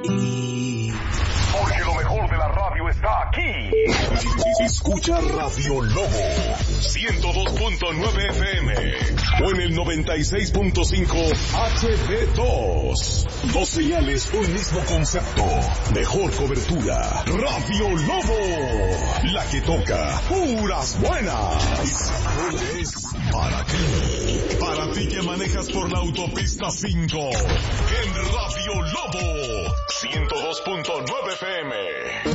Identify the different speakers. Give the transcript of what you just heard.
Speaker 1: Porque lo mejor de la radio está aquí. Escucha Radio Lobo 102.9 FM o en el 96.5 HD2. Dos señales, un mismo concepto. Mejor cobertura. Radio Lobo, la que toca puras buenas. Es para ti. Para ti que manejas por la autopista 5. En Radio Lobo 102.9 FM.